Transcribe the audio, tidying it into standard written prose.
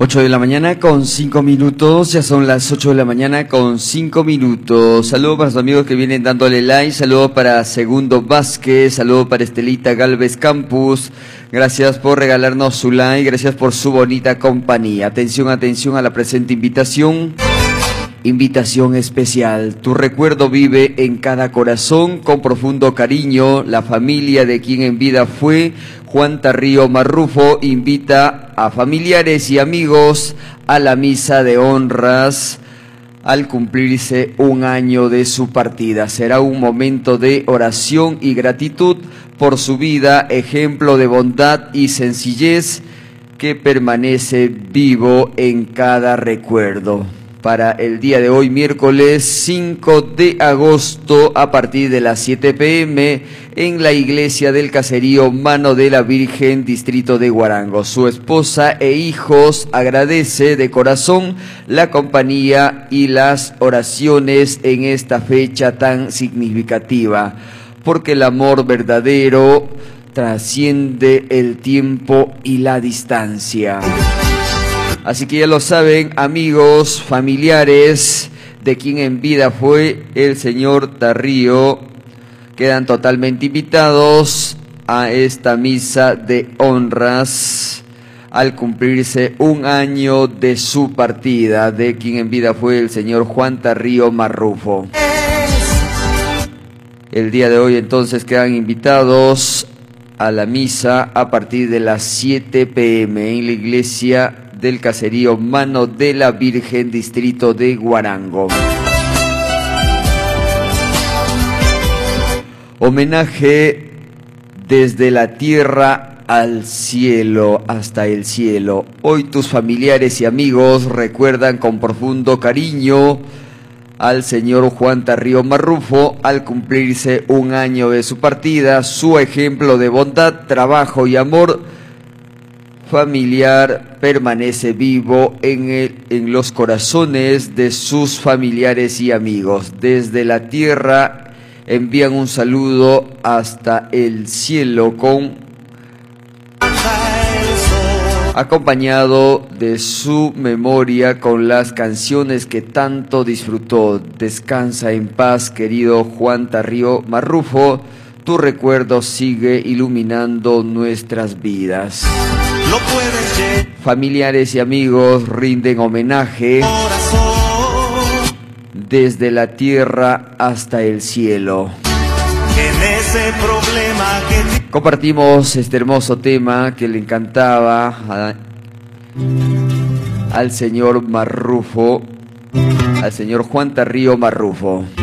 8 de la mañana con 5 minutos, ya son las 8 de la mañana con 5 minutos. Saludos para los amigos que vienen dándole like, saludos para Segundo Vázquez, saludos para Estelita Galvez Campus. Gracias por regalarnos su like, gracias por su bonita compañía. Atención, atención a la presente invitación. Invitación especial. Tu recuerdo vive en cada corazón con profundo cariño. La familia de quien en vida fue Juan Tarrío Marrufo invita a familiares y amigos a la misa de honras al cumplirse un año de su partida. Será un momento de oración y gratitud por su vida, ejemplo de bondad y sencillez que permanece vivo en cada recuerdo. Para el día de hoy, miércoles 5 de agosto, a partir de las 7 p.m., en la iglesia del caserío Mano de la Virgen, distrito de Huarango. Su esposa e hijos agradece de corazón la compañía y las oraciones en esta fecha tan significativa, porque el amor verdadero trasciende el tiempo y la distancia. Así que ya lo saben, amigos, familiares de quien en vida fue el señor Tarrío, quedan totalmente invitados a esta misa de honras al cumplirse un año de su partida, de quien en vida fue el señor Juan Tarrío Marrufo. El día de hoy entonces quedan invitados a la misa a partir de las 7 p.m. en la iglesia del caserío Mano de la Virgen, distrito de Huarango. Homenaje desde la tierra al cielo, hasta el cielo. Hoy tus familiares y amigos recuerdan con profundo cariño al señor Juan Tarrío Marrufo al cumplirse un año de su partida. Su ejemplo de bondad, trabajo y amor familiar permanece vivo en los corazones de sus familiares y amigos. Desde la tierra envían un saludo hasta el cielo acompañado de su memoria con las canciones que tanto disfrutó. Descansa en paz, querido Juan Tarrío Marrufo. Tu recuerdo sigue iluminando nuestras vidas. Familiares y amigos rinden homenaje desde la tierra hasta el cielo. Compartimos este hermoso tema que le encantaba al señor Marrufo, al señor Juan Tarrío Marrufo.